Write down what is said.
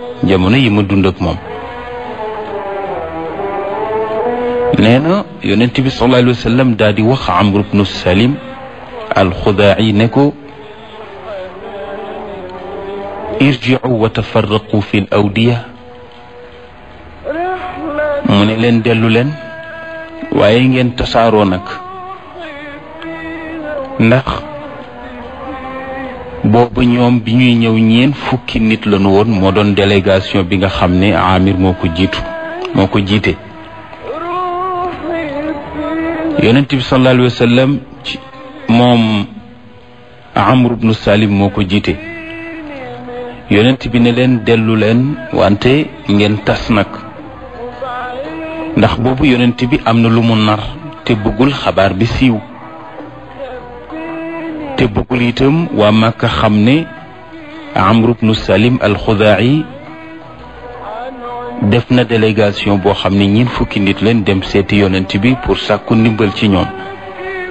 jamono yi ma dund ak moom. nee na yonent bi sallallahu alayhi wa sallam daal di wax Amr ibnu Salim alxudaa'i ne ko irji'u wa tafarraqu fi l awdiya, mu ne leen dellu leen waaye ngeen tasaaroo nag, ndax boobu ñoom bi ñuy ñëw 4 nit lañu woon, moo doon délégation bi nga xam ne Amir moo ko jiite. yonent bi sallallahu alayhi wa sallam moom Amr ibnu Salim moo ko jiite. yonent bi ne leen dellu leen wante ngeen tas nag, ndax boobu yonent bi am na lu mu nar te bëggul xabaar bi siiw, te bëggul itam waa Màkka xam ne Amr ibnu Salim al-Xudaa'i def na délégation boo xam ne 4 nit leen dem seeti yonent bi pour sàkku ndimbal ci ñoom.